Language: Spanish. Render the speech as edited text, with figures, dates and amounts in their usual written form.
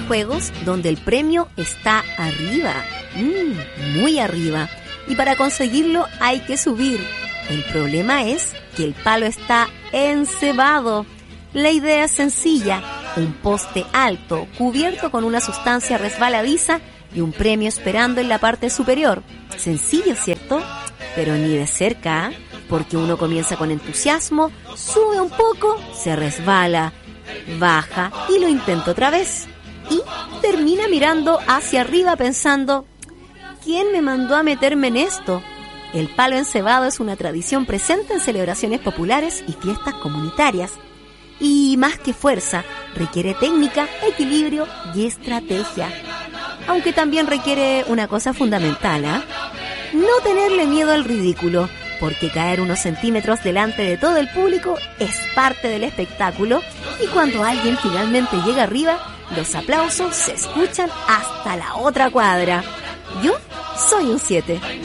juegos donde el premio está arriba, muy arriba, y para conseguirlo hay que subir. El problema es que el palo está encebado. La idea es sencilla: un poste alto cubierto con una sustancia resbaladiza y un premio esperando en la parte superior. Sencillo, ¿cierto? Pero ni de cerca, porque uno comienza con entusiasmo, sube un poco, se resbala, baja y lo intenta otra vez. Y termina mirando hacia arriba pensando: ¿quién me mandó a meterme en esto? El palo encebado es una tradición presente en celebraciones populares y fiestas comunitarias. Y más que fuerza, requiere técnica, equilibrio y estrategia. Aunque también requiere una cosa fundamental, no tenerle miedo al ridículo, porque caer unos centímetros delante de todo el público es parte del espectáculo, y cuando alguien finalmente llega arriba, los aplausos se escuchan hasta la otra cuadra. Yo soy un 7.